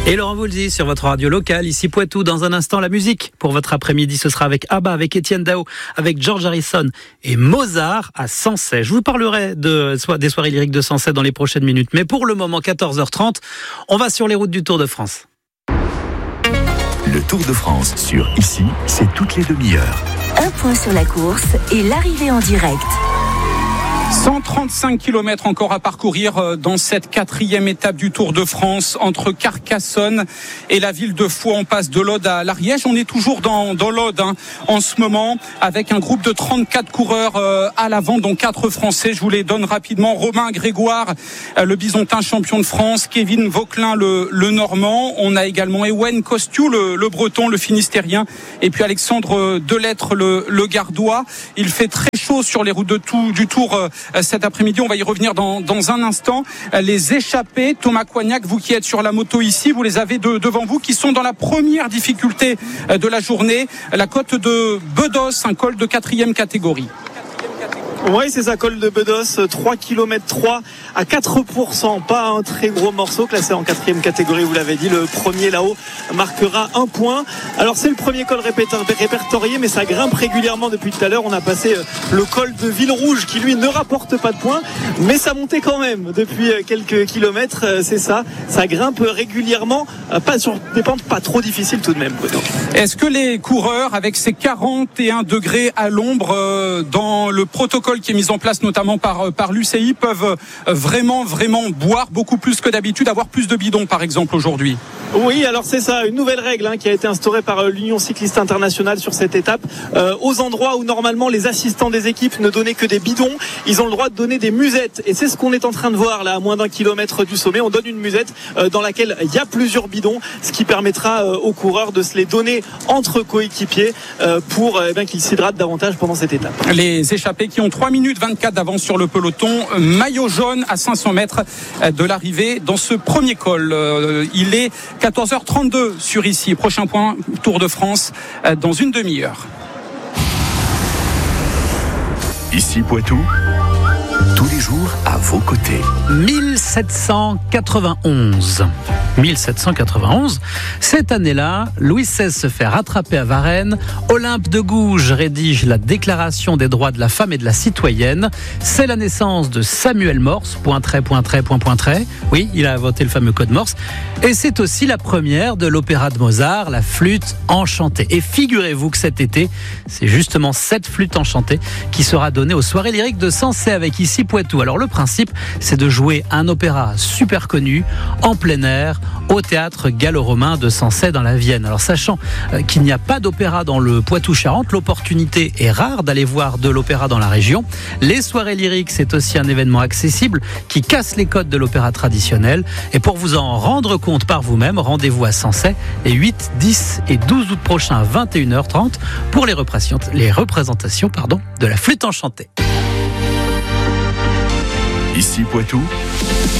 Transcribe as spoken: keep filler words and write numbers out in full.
Et Laurent vous le dit sur votre radio locale, ici Poitou. Dans un instant, la musique pour votre après-midi, ce sera avec ABBA, avec Étienne Dao, avec George Harrison et Mozart à Sensey. Je vous parlerai de, des soirées lyriques de Sensey dans les prochaines minutes. Mais pour le moment, quatorze heures trente, on va sur les routes du Tour de France. Le Tour de France sur Ici, c'est toutes les demi-heures. Un point sur la course et l'arrivée en direct. cent trente-cinq kilomètres encore à parcourir dans cette quatrième étape du Tour de France entre Carcassonne et la ville de Faux. On passe de l'Aude à l'Ariège. On est toujours dans, dans l'Aude hein, en ce moment avec un groupe de trente-quatre coureurs euh, à l'avant, dont quatre Français. Je vous les donne rapidement. Romain Grégoire, euh, le Bisontin champion de France. Kevin Vauquelin, le, le Normand. On a également Ewen Kostiou, le, le Breton, le Finistérien. Et puis Alexandre Delettre, le, le Gardois. Il fait très chaud sur les routes de tout, du Tour euh, cet après-midi. On va y revenir dans, dans un instant. Les échappés, Thomas Coignac, vous qui êtes sur la moto ici, vous les avez de, devant vous, qui sont dans la première difficulté de la journée, la côte de Bedos, un col de quatrième catégorie. Oui, c'est ça, col de Bedos, trois kilomètres trois à quatre pour cent, pas un très gros morceau, classé en quatrième catégorie, vous l'avez dit. Le premier là-haut marquera un point. Alors c'est le premier col répertorié, mais ça grimpe régulièrement depuis tout à l'heure. On a passé le col de Villerouge qui lui ne rapporte pas de points, mais ça montait quand même depuis quelques kilomètres, c'est ça, ça grimpe régulièrement, pas sur des pentes pas trop difficiles tout de même. Est-ce que les coureurs, avec ces quarante et un degrés à l'ombre, dans le protocole qui est mis en place notamment par, par l'U C I, peuvent vraiment, vraiment boire beaucoup plus que d'habitude, avoir plus de bidons par exemple aujourd'hui? Oui, alors c'est ça, une nouvelle règle hein, qui a été instaurée par euh, l'Union cycliste internationale sur cette étape. Euh, aux endroits où normalement les assistants des équipes ne donnaient que des bidons, ils ont le droit de donner des musettes. Et c'est ce qu'on est en train de voir là, à moins d'un kilomètre du sommet. On donne une musette euh, dans laquelle il y a plusieurs bidons, ce qui permettra euh, aux coureurs de se les donner entre coéquipiers euh, pour euh, ben, qu'ils s'hydratent davantage pendant cette étape. Les échappés qui ont trois minutes vingt-quatre d'avance sur le peloton, maillot jaune à cinq cents mètres de l'arrivée dans ce premier col. Euh, il est quatorze heures trente-deux sur Ici. Prochain point, Tour de France dans une demi-heure. Ici Poitou, tous les jours à vos côtés. mille sept cent quatre-vingt-onze. mille sept cent quatre-vingt-onze. Cette année-là, Louis seize se fait rattraper à Varennes. Olympe de Gouges rédige la Déclaration des droits de la femme et de la citoyenne. C'est la naissance de Samuel Morse, point trait, point trait, point, point trait. Oui, il a inventé le fameux code Morse. Et c'est aussi la première de l'opéra de Mozart, la flûte enchantée. Et figurez-vous que cet été, c'est justement cette flûte enchantée qui sera donnée aux soirées lyriques de Sensey avec Ici Poitou. Alors le principe, c'est de jouer un opéra super connu, en plein air, au théâtre gallo-romain de Sensey dans la Vienne. Alors sachant euh, qu'il n'y a pas d'opéra dans le Poitou-Charentes, l'opportunité est rare d'aller voir de l'opéra dans la région. Les soirées lyriques, c'est aussi un événement accessible qui casse les codes de l'opéra traditionnel. Et pour vous en rendre compte par vous-même, rendez-vous à Sensey les huit, dix et douze août prochains à vingt et une heures trente pour les représentations, les représentations pardon, de la flûte enchantée. Ici Poitou.